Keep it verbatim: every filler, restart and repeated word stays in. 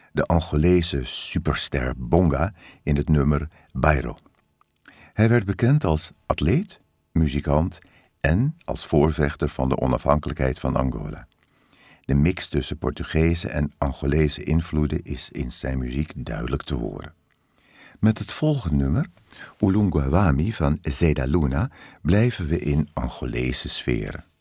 de Angolese superster Bonga in het nummer Bairro. Hij werd bekend als atleet, muzikant en als voorvechter van de onafhankelijkheid van Angola. De mix tussen Portugese en Angolese invloeden is in zijn muziek duidelijk te horen. Met het volgende nummer, Ulungwawami van Zeda Luna, blijven we in Angolese sferen.